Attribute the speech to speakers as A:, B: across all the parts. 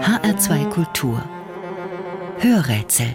A: HR2 Kultur Hörrätsel.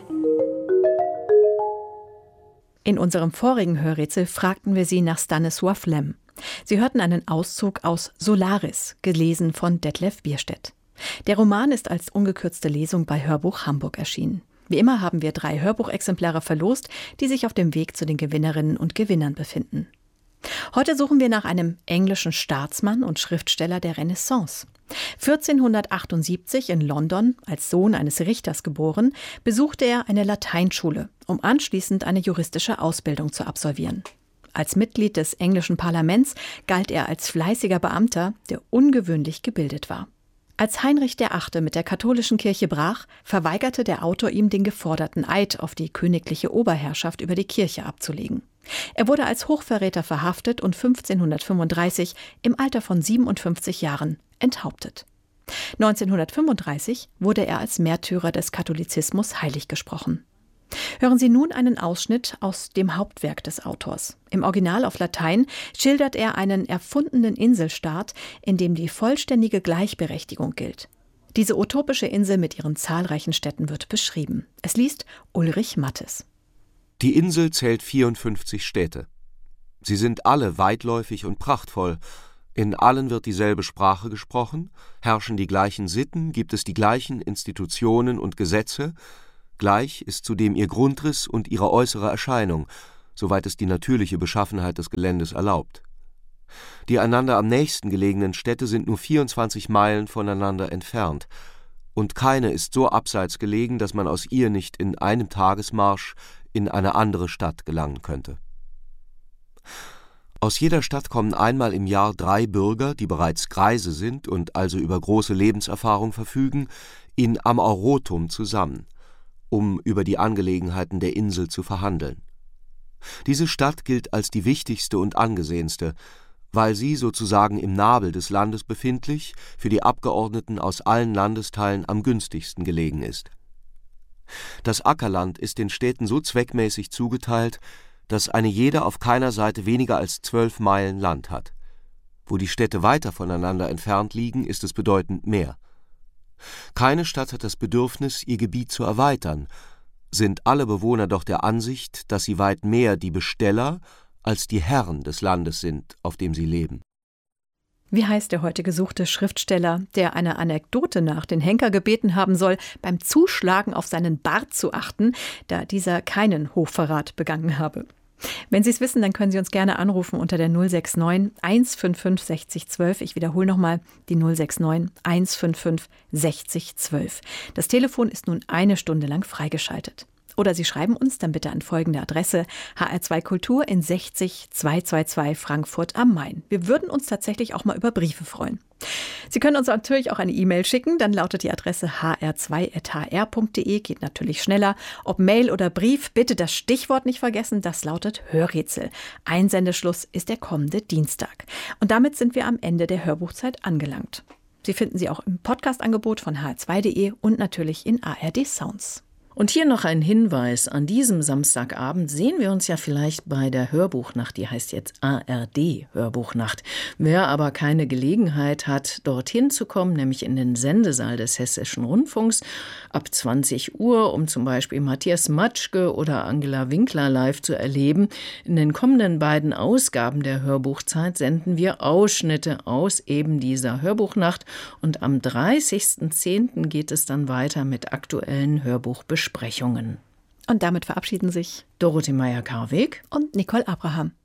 B: In unserem vorigen Hörrätsel fragten wir Sie nach Stanisław Lem. Sie hörten einen Auszug aus Solaris, gelesen von Detlef Bierstedt. Der Roman ist als ungekürzte Lesung bei Hörbuch Hamburg erschienen. Wie immer haben wir 3 Hörbuchexemplare verlost, die sich auf dem Weg zu den Gewinnerinnen und Gewinnern befinden. Heute suchen wir nach einem englischen Staatsmann und Schriftsteller der Renaissance. 1478 in London, als Sohn eines Richters geboren, besuchte er eine Lateinschule, um anschließend eine juristische Ausbildung zu absolvieren. Als Mitglied des englischen Parlaments galt er als fleißiger Beamter, der ungewöhnlich gebildet war. Als Heinrich VIII. Mit der katholischen Kirche brach, verweigerte der Autor ihm den geforderten Eid auf die königliche Oberherrschaft über die Kirche abzulegen. Er wurde als Hochverräter verhaftet und 1535 im Alter von 57 Jahren enthauptet. 1935 wurde er als Märtyrer des Katholizismus heilig gesprochen. Hören Sie nun einen Ausschnitt aus dem Hauptwerk des Autors. Im Original auf Latein schildert er einen erfundenen Inselstaat, in dem die vollständige Gleichberechtigung gilt. Diese utopische Insel mit ihren zahlreichen Städten wird beschrieben. Es liest Ulrich Mattes.
C: Die Insel zählt 54 Städte. Sie sind alle weitläufig und prachtvoll. In allen wird dieselbe Sprache gesprochen, herrschen die gleichen Sitten, gibt es die gleichen Institutionen und Gesetze. Gleich ist zudem ihr Grundriss und ihre äußere Erscheinung, soweit es die natürliche Beschaffenheit des Geländes erlaubt. Die einander am nächsten gelegenen Städte sind nur 24 Meilen voneinander entfernt, und keine ist so abseits gelegen, dass man aus ihr nicht in einem Tagesmarsch in eine andere Stadt gelangen könnte. Aus jeder Stadt kommen einmal im Jahr 3 Bürger, die bereits Greise sind und also über große Lebenserfahrung verfügen, in Amaurotum zusammen, um über die Angelegenheiten der Insel zu verhandeln. Diese Stadt gilt als die wichtigste und angesehenste, weil sie sozusagen im Nabel des Landes befindlich für die Abgeordneten aus allen Landesteilen am günstigsten gelegen ist. Das Ackerland ist den Städten so zweckmäßig zugeteilt, dass eine jede auf keiner Seite weniger als 12 Meilen Land hat. Wo die Städte weiter voneinander entfernt liegen, ist es bedeutend mehr. Keine Stadt hat das Bedürfnis, ihr Gebiet zu erweitern, sind alle Bewohner doch der Ansicht, dass sie weit mehr die Besteller als die Herren des Landes sind, auf dem sie leben.
B: Wie heißt der heute gesuchte Schriftsteller, der einer Anekdote nach den Henker gebeten haben soll, beim Zuschlagen auf seinen Bart zu achten, da dieser keinen Hochverrat begangen habe? Wenn Sie es wissen, dann können Sie uns gerne anrufen unter der 069 155 60 12. Ich wiederhole nochmal die 069 155 60 12. Das Telefon ist nun 1 Stunde lang freigeschaltet. Oder Sie schreiben uns dann bitte an folgende Adresse: HR2 Kultur in 60 222 Frankfurt am Main. Wir würden uns tatsächlich auch mal über Briefe freuen. Sie können uns natürlich auch eine E-Mail schicken, dann lautet die Adresse hr2@hr.de, geht natürlich schneller. Ob Mail oder Brief, bitte das Stichwort nicht vergessen, das lautet Hörrätsel. Einsendeschluss ist der kommende Dienstag. Und damit sind wir am Ende der Hörbuchzeit angelangt. Sie finden sie auch im Podcast-Angebot von hr2.de und natürlich in ARD Sounds.
D: Und hier noch ein Hinweis. An diesem Samstagabend sehen wir uns ja vielleicht bei der Hörbuchnacht. Die heißt jetzt ARD Hörbuchnacht. Wer aber keine Gelegenheit hat, dorthin zu kommen, nämlich in den Sendesaal des Hessischen Rundfunks, ab 20 Uhr, um zum Beispiel Matthias Matschke oder Angela Winkler live zu erleben. In den kommenden beiden Ausgaben der Hörbuchzeit senden wir Ausschnitte aus eben dieser Hörbuchnacht. Und am 30.10. geht es dann weiter mit aktuellen Hörbuchbesprechungen.
B: Und damit verabschieden sich
D: Dorothee Meyer-Karweg
B: und Nicole Abraham.